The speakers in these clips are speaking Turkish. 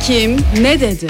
Kim ne dedi?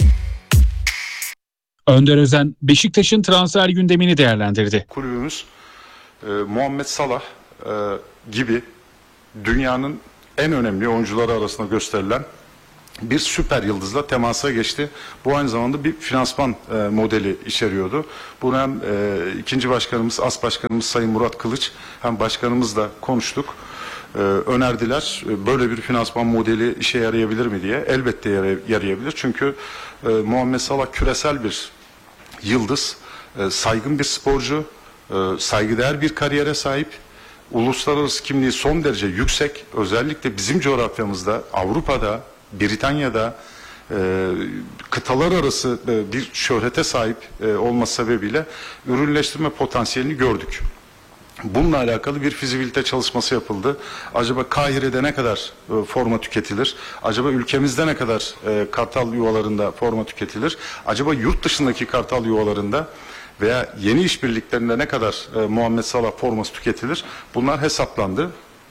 Önder Özen, Beşiktaş'ın transfer gündemini değerlendirdi. Kulübümüz Muhammed Salah gibi dünyanın en önemli oyuncuları arasında gösterilen bir süper yıldızla temasa geçti. Bu aynı zamanda bir finansman modeli içeriyordu. Bunu hem ikinci başkanımız, as başkanımız Sayın Murat Kılıç hem başkanımızla konuştuk. Önerdiler. Böyle bir finansman modeli işe yarayabilir mi diye. Elbette yarayabilir. Çünkü Muhammed Salah küresel bir yıldız, saygın bir sporcu, saygıdeğer bir kariyere sahip, uluslararası kimliği son derece yüksek. Özellikle bizim coğrafyamızda, Avrupa'da, Britanya'da kıtalar arası bir şöhrete sahip olması sebebiyle ürünleştirme potansiyelini gördük. Bununla alakalı bir fizibilite çalışması yapıldı. Acaba Kahire'de ne kadar forma tüketilir? Acaba ülkemizde ne kadar kartal yuvalarında forma tüketilir? Acaba yurt dışındaki kartal yuvalarında veya yeni işbirliklerinde ne kadar Muhammed Salah forması tüketilir? Bunlar hesaplandı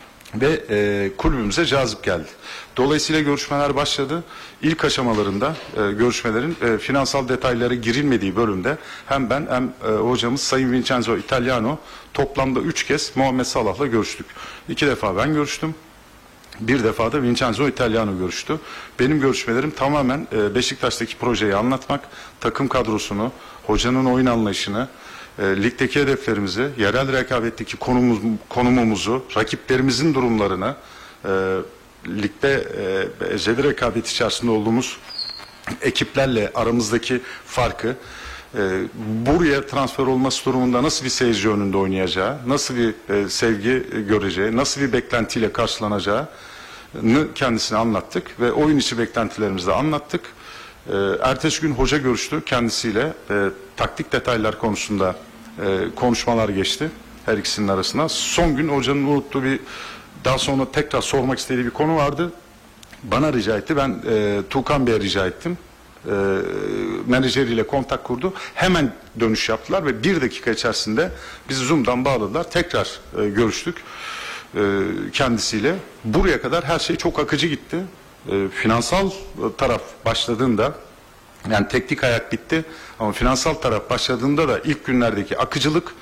ve kulübümüze cazip geldi. Dolayısıyla görüşmeler başladı. İlk aşamalarında görüşmelerin finansal detaylara girilmediği bölümde hem ben hem hocamız Sayın Vincenzo Italiano toplamda 3 kez Muhammed Salah'la görüştük. 2 defa ben görüştüm. Bir defa da Vincenzo Italiano görüştü. Benim görüşmelerim tamamen Beşiktaş'taki projeyi anlatmak, takım kadrosunu, hocanın oyun anlayışını, ligdeki hedeflerimizi, yerel rekabetteki konumumuzu, rakiplerimizin durumlarını, ligde ezeli rekabet içerisinde olduğumuz ekiplerle aramızdaki farkı, buraya transfer olması durumunda nasıl bir seyirci önünde oynayacağı, nasıl bir sevgi göreceği, nasıl bir beklentiyle karşılanacağını kendisine anlattık ve oyun içi beklentilerimizi de anlattık. Ertesi gün hoca görüştü kendisiyle, taktik detaylar konusunda konuşmalar geçti her ikisinin arasında. Son gün hocanın unuttuğu daha sonra tekrar sormak istediği bir konu vardı. Bana rica etti, ben Tuğkan Bey'e rica ettim. Menajeriyle kontak kurdu. Hemen dönüş yaptılar ve 1 dakika içerisinde bizi Zoom'dan bağladılar. Tekrar görüştük kendisiyle. Buraya kadar her şey çok akıcı gitti. Finansal taraf başladığında, yani teknik ayak bitti ama finansal taraf başladığında da ilk günlerdeki akıcılık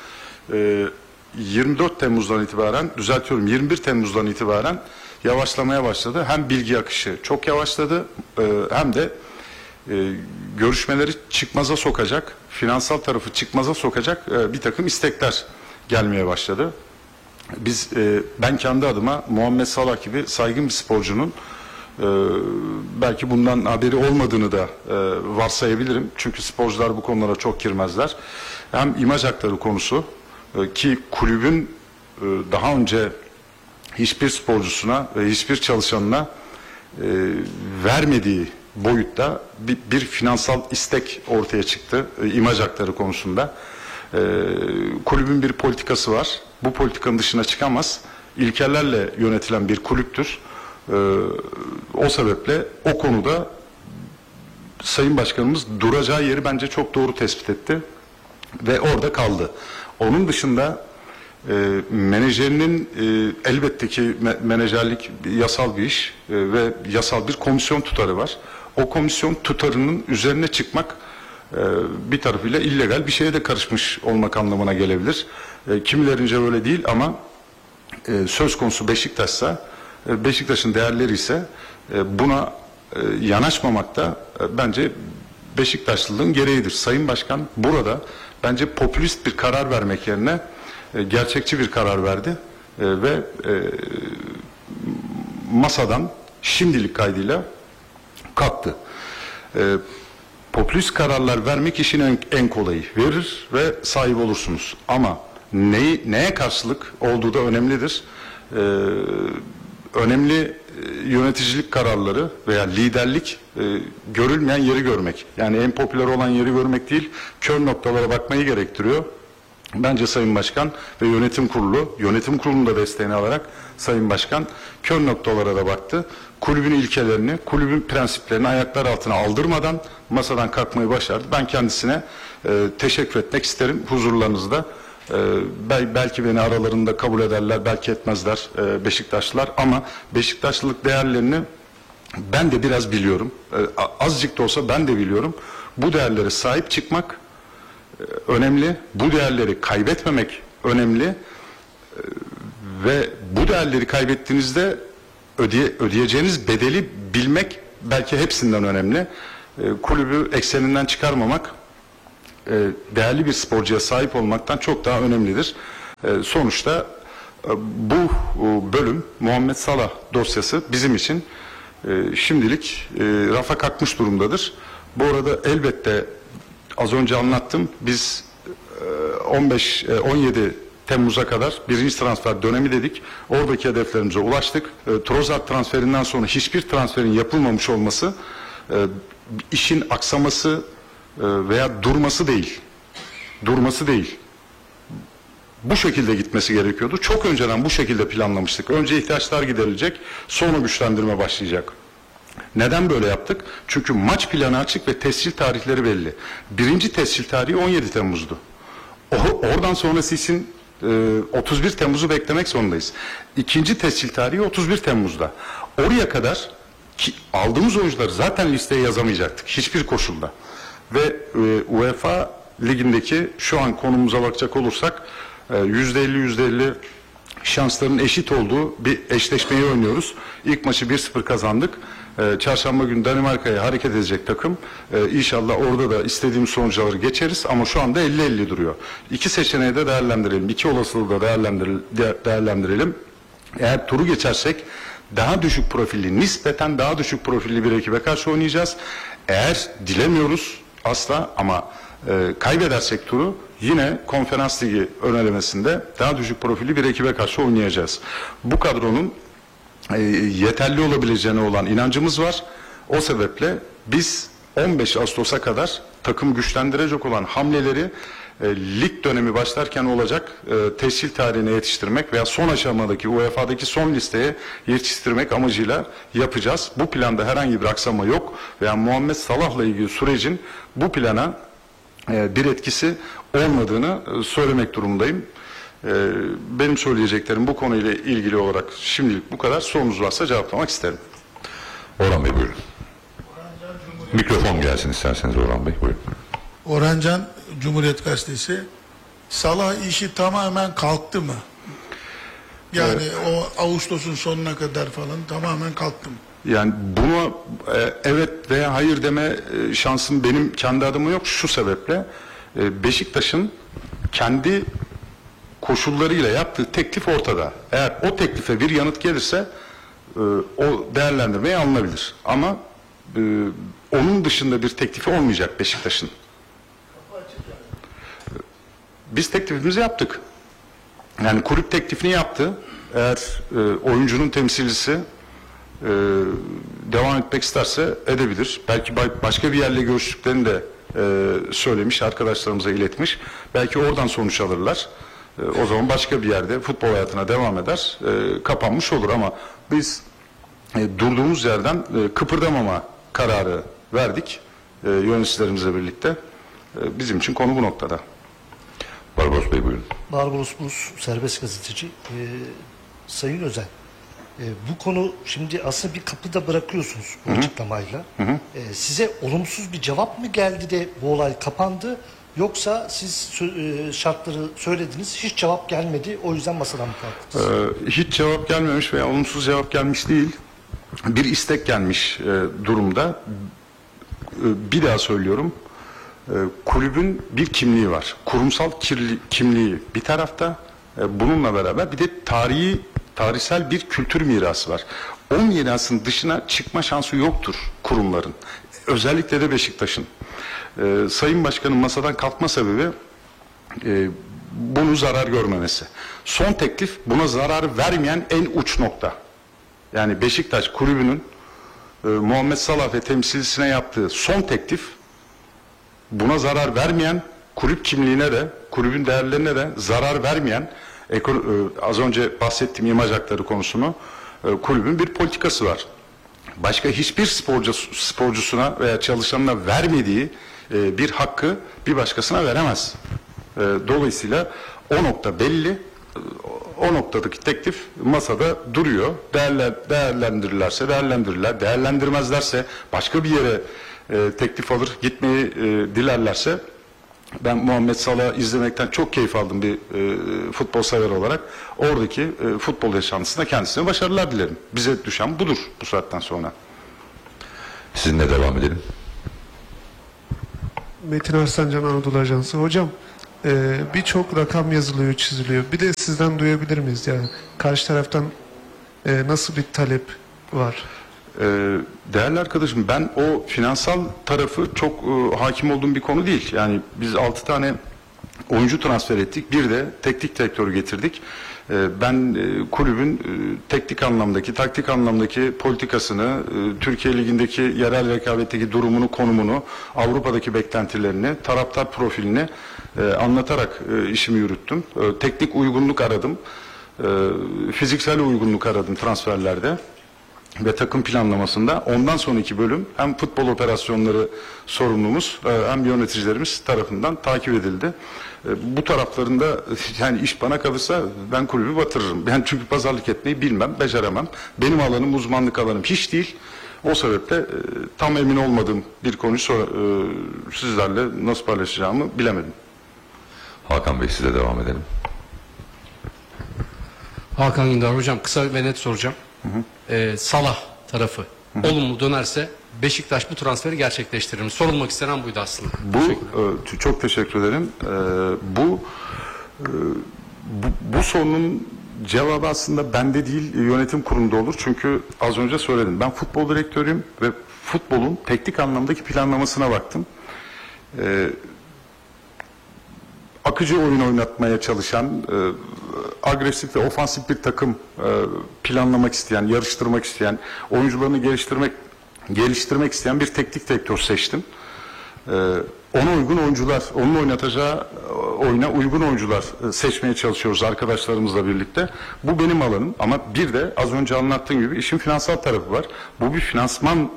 24 Temmuz'dan itibaren, düzeltiyorum 21 Temmuz'dan itibaren yavaşlamaya başladı. Hem bilgi akışı çok yavaşladı hem de görüşmeleri çıkmaza sokacak, finansal tarafı çıkmaza sokacak bir takım istekler gelmeye başladı. Ben kendi adıma Muhammed Salah gibi saygın bir sporcunun belki bundan haberi olmadığını da varsayabilirim. Çünkü sporcular bu konulara çok girmezler. Hem imaj hakları konusu ki kulübün daha önce hiçbir sporcusuna ve hiçbir çalışanına vermediği boyutta bir finansal istek ortaya çıktı imaj hakları konusunda. Kulübün bir politikası var. Bu politikanın dışına çıkamaz. İlkelerle yönetilen bir kulüptür. O sebeple o konuda Sayın Başkanımız duracağı yeri bence çok doğru tespit etti ve orada kaldı. Onun dışında menajerinin elbette ki menajerlik yasal bir iş ve yasal bir komisyon tutarı var. O komisyon tutarının üzerine çıkmak bir tarafıyla illegal bir şeye de karışmış olmak anlamına gelebilir. Kimilerince öyle değil ama söz konusu Beşiktaş'sa, Beşiktaş'ın değerleri ise buna yanaşmamak da bence Beşiktaşlılığın gereğidir. Sayın Başkan burada bence popülist bir karar vermek yerine gerçekçi bir karar verdi ve masadan şimdilik kaydıyla kalktı. Popülist kararlar vermek işin en kolayı. Verir ve sahip olursunuz. Ama neye karşılık olduğu da önemlidir. Önemli yöneticilik kararları veya liderlik görülmeyen yeri görmek. Yani en popüler olan yeri görmek değil, kör noktalara bakmayı gerektiriyor. Bence Sayın Başkan ve yönetim kurulunun da desteğini alarak Sayın Başkan kör noktalara da baktı. Kulübün ilkelerini, kulübün prensiplerini ayaklar altına aldırmadan masadan kalkmayı başardı. Ben kendisine teşekkür etmek isterim huzurlarınızda. Belki beni aralarında kabul ederler, belki etmezler Beşiktaşlılar ama Beşiktaşlılık değerlerini ben de biraz biliyorum. Azıcık da olsa ben de biliyorum. Bu değerlere sahip çıkmak önemli. Bu değerleri kaybetmemek önemli. Ve bu değerleri kaybettiğinizde ödeyeceğiniz bedeli bilmek belki hepsinden önemli. Kulübü ekseninden çıkarmamak, değerli bir sporcuya sahip olmaktan çok daha önemlidir. Sonuçta bu bölüm Muhammed Salah dosyası bizim için şimdilik rafa kalkmış durumdadır. Bu arada elbette az önce anlattım, biz 17 Temmuz'a kadar birinci transfer dönemi dedik. Oradaki hedeflerimize ulaştık. Trossard transferinden sonra hiçbir transferin yapılmamış olması işin aksaması veya durması değil. Durması değil. Bu şekilde gitmesi gerekiyordu. Çok önceden bu şekilde planlamıştık. Önce ihtiyaçlar giderilecek, sonra güçlendirme başlayacak. Neden böyle yaptık? Çünkü maç planı açık ve tescil tarihleri belli. Birinci tescil tarihi 17 Temmuz'du. Oradan sonrası için 31 Temmuz'u beklemek zorundayız. İkinci tescil tarihi 31 Temmuz'da. Oraya kadar ki aldığımız oyuncuları zaten listeye yazamayacaktık hiçbir koşulda. Ve UEFA ligindeki şu an konumuza bakacak olursak %50 şansların eşit olduğu bir eşleşmeyi oynuyoruz. İlk maçı 1-0 kazandık. Çarşamba günü Danimarka'ya hareket edecek takım. İnşallah orada da istediğimiz sonuçları geçeriz ama şu anda 50-50 duruyor. İki seçeneği de değerlendirelim. İki olasılığı da değerlendirelim. Eğer turu geçersek daha düşük profilli, nispeten daha düşük profilli bir ekibe karşı oynayacağız. Eğer dilemiyoruz asla ama kaybedersek turu yine Konferans Ligi ön elemesinde daha düşük profilli bir ekibe karşı oynayacağız. Bu kadronun yeterli olabileceğine olan inancımız var. O sebeple biz 15 Ağustos'a kadar takım güçlendirecek olan hamleleri lig dönemi başlarken olacak tescil tarihine yetiştirmek veya son aşamadaki UEFA'daki son listeye yetiştirmek amacıyla yapacağız. Bu planda herhangi bir aksama yok veya Muhammed Salah'la ilgili sürecin bu plana bir etkisi olmadığını söylemek durumundayım. Benim söyleyeceklerim bu konuyla ilgili olarak şimdilik bu kadar. Sorunuz varsa cevaplamak isterim. Orhan Bey buyurun. Mikrofon gelsin isterseniz Orhan Bey buyurun. Orhancan Cumhuriyet Gazetesi. Salah işi tamamen kalktı mı? Yani o Ağustos'un sonuna kadar falan tamamen kalktı mı? Yani buna evet veya hayır deme şansım benim kendi adıma yok. Şu sebeple Beşiktaş'ın kendi koşullarıyla yaptığı teklif ortada. Eğer o teklife bir yanıt gelirse o değerlendirmeye alınabilir. Ama onun dışında bir teklifi olmayacak Beşiktaş'ın. Biz teklifimizi yaptık. Yani kulüp teklifini yaptı. Eğer oyuncunun temsilcisi devam etmek isterse edebilir. Belki başka bir yerle görüştüklerini de söylemiş, arkadaşlarımıza iletmiş. Belki oradan sonuç alırlar. O zaman başka bir yerde futbol hayatına devam eder. Kapanmış olur ama biz durduğumuz yerden kıpırdamama kararı verdik yöneticilerimizle birlikte. Bizim için konu bu noktada. Barbaros Bey buyurun. Barbaros Buz, serbest gazeteci. Sayın Özel, bu konu şimdi aslında bir kapıda bırakıyorsunuz bu açıklamayla. Size olumsuz bir cevap mı geldi de bu olay kapandı? Yoksa siz şartları söylediniz, hiç cevap gelmedi, o yüzden masadan mı kalktınız? Hiç cevap gelmemiş veya olumsuz cevap gelmiş değil. Bir istek gelmiş durumda. Bir daha söylüyorum. Kulübün bir kimliği var. Kurumsal kimliği bir tarafta. Bununla beraber bir de tarihsel bir kültür mirası var. O mirasın dışına çıkma şansı yoktur kurumların. Özellikle de Beşiktaş'ın. Sayın Başkan'ın masadan kalkma sebebi bunu zarar görmemesi. Son teklif buna zarar vermeyen en uç nokta. Yani Beşiktaş kulübünün Muhammed Salah ve temsilcisine yaptığı son teklif buna zarar vermeyen, kulüp kimliğine de, kulübün değerlerine de zarar vermeyen, az önce bahsettiğim imaj hakları konusunu, kulübün bir politikası var. Başka hiçbir sporcusuna veya çalışanına vermediği bir hakkı bir başkasına veremez. Dolayısıyla o nokta belli. o noktadaki teklif masada duruyor. Değerlendirirlerse değerlendirirler. Değerlendirmezlerse başka bir yere teklif alır. Gitmeyi dilerlerse, ben Muhammed Salah'ı izlemekten çok keyif aldım bir futbol sever olarak. Oradaki futbol yaşantısında kendisine başarılar dilerim. Bize düşen budur bu saatten sonra. Sizinle devam edelim. Metin Arslancan, Anadolu Ajansı. Hocam, birçok rakam yazılıyor, çiziliyor. Bir de sizden duyabilir miyiz? Yani karşı taraftan nasıl bir talep var? Değerli arkadaşım, ben o finansal tarafı çok hakim olduğum bir konu değil. Yani biz 6 tane oyuncu transfer ettik. Bir de teknik direktörü getirdik. Ben kulübün teknik anlamdaki, taktik anlamdaki politikasını, Türkiye Ligi'ndeki yerel rekabetteki durumunu, konumunu, Avrupa'daki beklentilerini, taraftar profilini anlatarak işimi yürüttüm. Teknik uygunluk aradım. Fiziksel uygunluk aradım transferlerde ve takım planlamasında. Ondan sonraki bölüm hem futbol operasyonları sorumlumuz hem yöneticilerimiz tarafından takip edildi. Bu taraflarında yani iş bana kalırsa ben kulübü batırırım. Ben çünkü pazarlık etmeyi bilmem, beceremem. Benim alanım, uzmanlık alanım hiç değil. O sebeple tam emin olmadığım bir konuyu sizlerle nasıl paylaşacağımı bilemedim. Hakan Bey, size devam edelim. Hakan Gündar hocam, kısa ve net soracağım. Salah tarafı olumlu dönerse Beşiktaş bu transferi gerçekleştirir mi? Sorulmak istenen buydu aslında. Çok teşekkür ederim. Bu sorunun cevabı aslında bende değil, yönetim kurulunda olur. Çünkü az önce söyledim. Ben futbol direktörüyüm ve futbolun teknik anlamdaki planlamasına baktım. Akıcı oyun oynatmaya çalışan, agresif ve ofansif bir takım planlamak isteyen, yarıştırmak isteyen, oyuncularını geliştirmek isteyen bir teknik direktör seçtim. Ona uygun oyuncular, onun oynatacağı oyuna uygun oyuncular seçmeye çalışıyoruz arkadaşlarımızla birlikte. Bu benim alanım ama bir de az önce anlattığım gibi işin finansal tarafı var. Bu bir finansman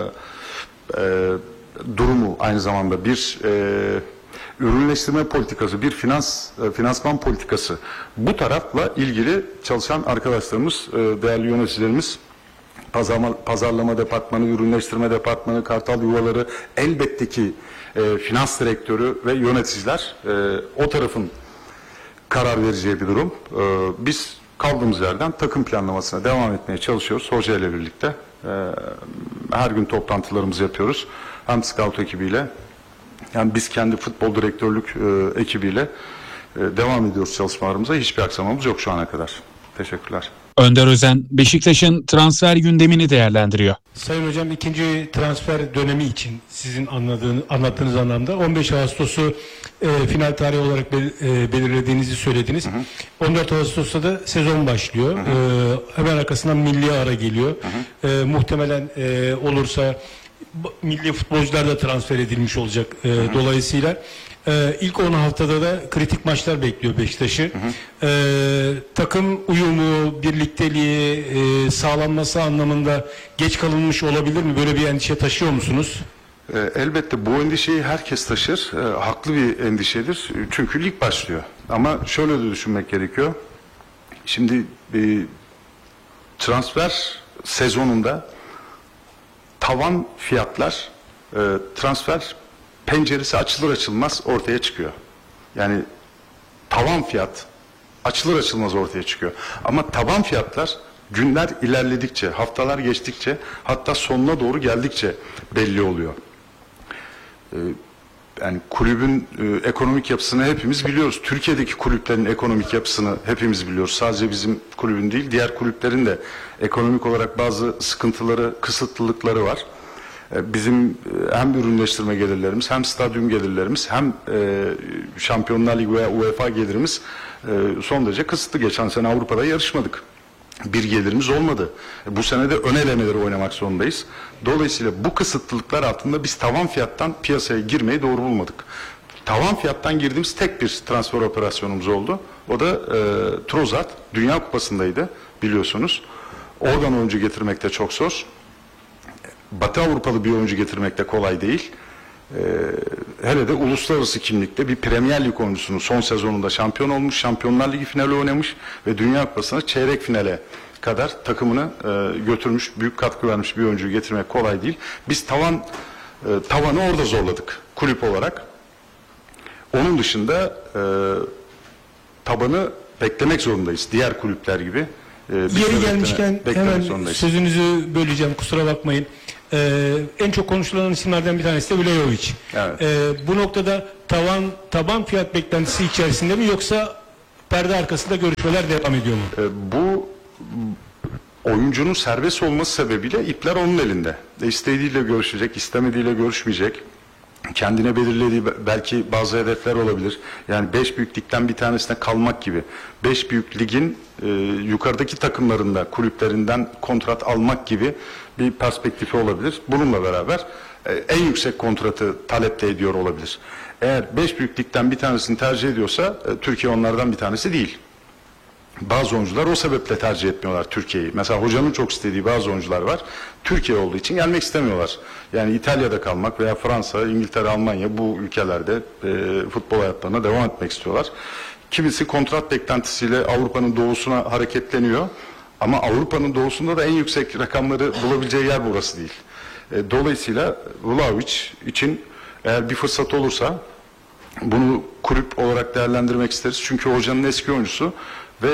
durumu, aynı zamanda bir ürünleştirme politikası, bir finansman politikası. Bu tarafla ilgili çalışan arkadaşlarımız, değerli yöneticilerimiz, pazarlama departmanı, ürünleştirme departmanı, Kartal Yuvaları, elbette ki finans direktörü ve yöneticiler o tarafın karar vereceği bir durum. Biz kaldığımız yerden takım planlamasına devam etmeye çalışıyoruz hoca ile birlikte. Her gün toplantılarımızı yapıyoruz. Hem scout ekibiyle hem biz kendi futbol direktörlük ekibiyle devam ediyoruz çalışmalarımıza. Hiçbir aksamamız yok şu ana kadar. Teşekkürler. Önder Özen, Beşiktaş'ın transfer gündemini değerlendiriyor. Sayın Hocam, ikinci transfer dönemi için sizin anlattığınız anlamda 15 Ağustos'u final tarihi olarak belirlediğinizi söylediniz. 14 Ağustos'ta da sezon başlıyor. Hemen arkasından milli ara geliyor. Muhtemelen olursa milli futbolcular da transfer edilmiş olacak. Dolayısıyla ilk 10 haftada da kritik maçlar bekliyor Beşiktaş'ı. Takım uyumu, birlikteliği sağlanması anlamında geç kalınmış olabilir mi? Böyle bir endişe taşıyor musunuz? Elbette bu endişeyi herkes taşır. Haklı bir endişedir. Çünkü lig başlıyor. Ama şöyle de düşünmek gerekiyor. Şimdi transfer sezonunda tavan fiyatlar transfer penceresi açılır açılmaz ortaya çıkıyor. Yani tavan fiyat açılır açılmaz ortaya çıkıyor. Ama tavan fiyatlar günler ilerledikçe, haftalar geçtikçe, hatta sonuna doğru geldikçe belli oluyor. Yani kulübün ekonomik yapısını hepimiz biliyoruz. Türkiye'deki kulüplerin ekonomik yapısını hepimiz biliyoruz. Sadece bizim kulübün değil, diğer kulüplerin de ekonomik olarak bazı sıkıntıları, kısıtlılıkları var. Bizim hem ürünleştirme gelirlerimiz, hem stadyum gelirlerimiz, hem Şampiyonlar Ligi veya UEFA gelirimiz son derece kısıtlı. Geçen sene Avrupa'da yarışmadık. Bir gelirimiz olmadı. Bu sene de ön elemeleri oynamak zorundayız. Dolayısıyla bu kısıtlılıklar altında biz tavan fiyattan piyasaya girmeyi doğru bulmadık. Tavan fiyattan girdiğimiz tek bir transfer operasyonumuz oldu. O da Trossard Dünya Kupası'ndaydı biliyorsunuz. Oradan oyuncu getirmek de çok zor. Batı Avrupalı bir oyuncu getirmek de kolay değil. hele de uluslararası kimlikte bir Premier Lig oyuncusunun son sezonunda şampiyon olmuş, Şampiyonlar Ligi finali oynamış ve Dünya Kupası'na çeyrek finale kadar takımını götürmüş, büyük katkı vermiş bir oyuncuyu getirmek kolay değil. Biz tavanı orada zorladık kulüp olarak. Onun dışında tabanı beklemek zorundayız. Diğer kulüpler gibi. Yeri gelmişken beklemek hemen zorundayız. sözünüzü böleceğim, kusura bakmayın. En çok konuşulan isimlerden bir tanesi de Vlahovic. Evet. Bu noktada taban fiyat beklentisi içerisinde mi, yoksa perde arkasında görüşmeler devam ediyor mu? Bu oyuncunun serbest olması sebebiyle ipler onun elinde. İstediğiyle görüşecek, istemediğiyle görüşmeyecek. Kendine belirlediği belki bazı hedefler olabilir. Yani 5 büyük ligden bir tanesine kalmak gibi. 5 büyük ligin yukarıdaki takımlarında, kulüplerinden kontrat almak gibi bir perspektifi olabilir. Bununla beraber en yüksek kontratı talep de ediyor olabilir. Eğer 5 büyük ligden bir tanesini tercih ediyorsa Türkiye onlardan bir tanesi değil. Bazı oyuncular o sebeple tercih etmiyorlar Türkiye'yi. Mesela hocanın çok istediği bazı oyuncular var. Türkiye olduğu için gelmek istemiyorlar. Yani İtalya'da kalmak veya Fransa, İngiltere, Almanya bu ülkelerde futbol hayatlarına devam etmek istiyorlar. Kimisi kontrat beklentisiyle Avrupa'nın doğusuna hareketleniyor. Ama Avrupa'nın doğusunda da en yüksek rakamları bulabileceği yer burası değil. Dolayısıyla Vlahovic için eğer bir fırsat olursa bunu kulüp olarak değerlendirmek isteriz. Çünkü hocanın eski oyuncusu ve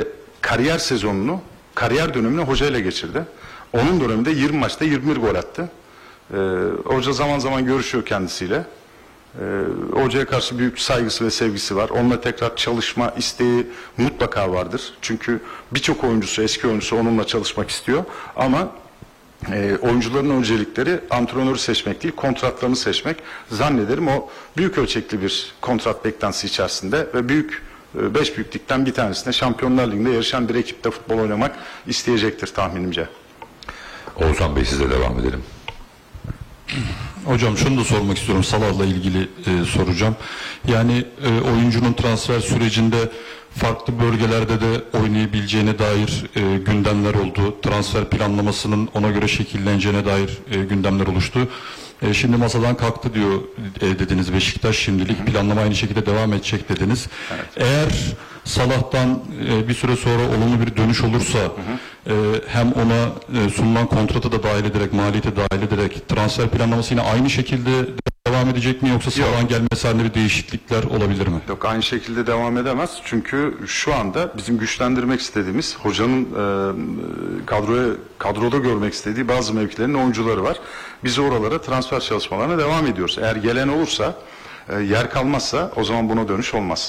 kariyer dönemini hocayla geçirdi. Onun döneminde 20 maçta 21 gol attı. Hoca zaman zaman görüşüyor kendisiyle. Hocaya karşı büyük saygısı ve sevgisi var. Onunla tekrar çalışma isteği mutlaka vardır. Çünkü birçok oyuncusu, eski oyuncusu onunla çalışmak istiyor. Ama oyuncuların öncelikleri antrenörü seçmek değil, kontratlarını seçmek. Zannederim o büyük ölçekli bir kontrat beklentisi içerisinde ve 5 büyüklükten bir tanesine Şampiyonlar Ligi'nde yarışan bir ekipte futbol oynamak isteyecektir tahminimce. Oğuzhan Bey size devam edelim. Hocam şunu da sormak istiyorum, Salah'la ilgili soracağım. Yani oyuncunun transfer sürecinde farklı bölgelerde de oynayabileceğine dair gündemler oldu. Transfer planlamasının ona göre şekilleneceğine dair gündemler oluştu. Şimdi masadan kalktı diyor dediniz Beşiktaş, şimdilik planlama aynı şekilde devam edecek dediniz. Evet. Eğer Salah'tan bir süre sonra olumlu bir dönüş olursa hem ona sunulan kontratı da dahil ederek, maliyeti dahil ederek transfer planlaması yine aynı şekilde devam edecek mi, yoksa Salah'ın gelmesi halinde bir değişiklikler olabilir mi? Yok, aynı şekilde devam edemez. Çünkü şu anda bizim güçlendirmek istediğimiz, hocanın kadroda görmek istediği bazı mevkilerin oyuncuları var. Biz oralara transfer çalışmalarına devam ediyoruz. Eğer gelen olursa, yer kalmazsa o zaman buna dönüş olmaz.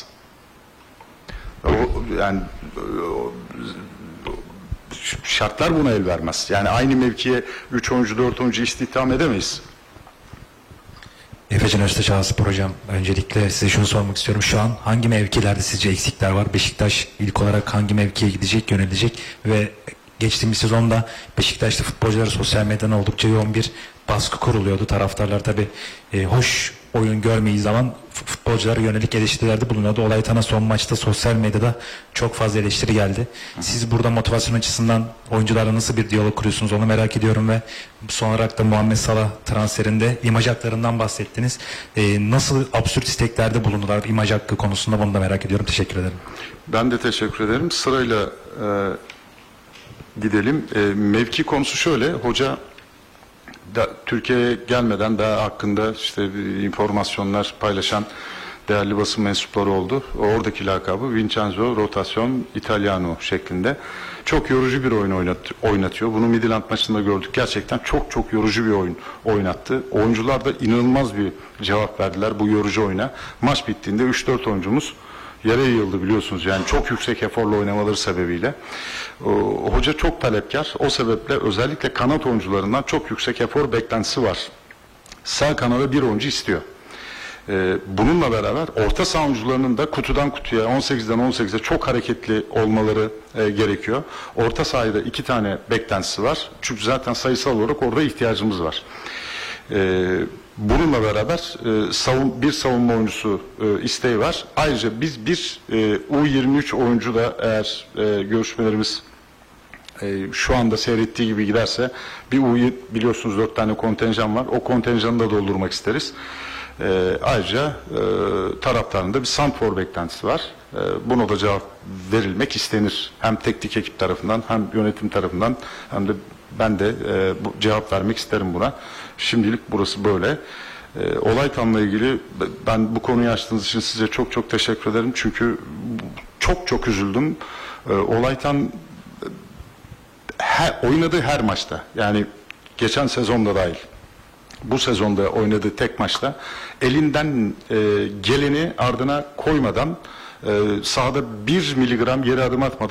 Şartlar buna el vermez. Yani aynı mevkiye 3 oyuncu 4 oyuncu istihdam edemeyiz. Efecan Özteşahspor hocam, öncelikle size şunu sormak istiyorum. Şu an hangi mevkilerde sizce eksikler var? Beşiktaş ilk olarak hangi mevkiye gidecek, yönelecek ve geçtiğimiz sezonda Beşiktaşlı futbolculara sosyal medyadan oldukça yoğun bir baskı kuruluyordu. Taraftarlar tabii hoş oyun görmeyi zaman futbolculara yönelik eleştirilerde bulunuyordu. Olay Tan'a son maçta sosyal medyada çok fazla eleştiri geldi. Siz burada motivasyon açısından oyuncularla nasıl bir diyalog kuruyorsunuz onu merak ediyorum ve son olarak da Muhammed Salah transferinde imaj haklarından bahsettiniz. Nasıl absürt isteklerde bulundular imaj hakkı konusunda, bunu da merak ediyorum. Teşekkür ederim. Ben de teşekkür ederim. Sırayla gidelim. Mevki konusu şöyle, hoca Türkiye'ye gelmeden daha hakkında işte informasyonlar paylaşan değerli basın mensupları oldu. Oradaki lakabı Vincenzo Rotazione Italiano şeklinde. Çok yorucu bir oyun oynatıyor. Bunu Midland maçında gördük. Gerçekten çok yorucu bir oyun oynattı. Oyuncular da inanılmaz bir cevap verdiler bu yorucu oyuna. Maç bittiğinde 3-4 oyuncumuz yere yığıldı biliyorsunuz. Yani çok yüksek eforla oynamaları sebebiyle. Hoca çok talepkar. O sebeple özellikle kanat oyuncularından çok yüksek efor beklentisi var. Sağ kanada bir oyuncu istiyor. Bununla beraber orta saha oyuncularının da kutudan kutuya, 18'den 18'e çok hareketli olmaları gerekiyor. Orta sahada 2 tane beklentisi var. Çünkü zaten sayısal olarak orada ihtiyacımız var. Bununla beraber bir savunma oyuncusu isteği var. Ayrıca biz bir U23 oyuncu da eğer görüşmelerimiz şu anda seyrettiği gibi giderse bir biliyorsunuz 4 tane kontenjan var. O kontenjanı da doldurmak isteriz. Ayrıca taraftarın da bir santrfor beklentisi var. Buna da cevap verilmek istenir. Hem teknik ekip tarafından hem yönetim tarafından hem de ben de bu cevap vermek isterim buna. Şimdilik burası böyle. Olaytan'la ilgili ben bu konuyu açtığınız için size çok çok teşekkür ederim. Çünkü çok üzüldüm. Olaytan oynadığı her maçta, yani geçen sezonda dahil, bu sezonda oynadığı tek maçta elinden geleni ardına koymadan, sahada 1 miligram yere adım atmadan